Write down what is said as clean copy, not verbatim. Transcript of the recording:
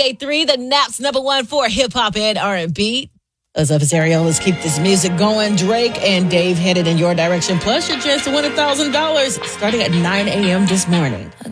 98.3, the Nap's number one for hip-hop and R&B. What's up, it's Ariel. Let's keep this music going. Drake and Dave headed in your direction. Plus, your chance to win $1,000 starting at 9 a.m. this morning.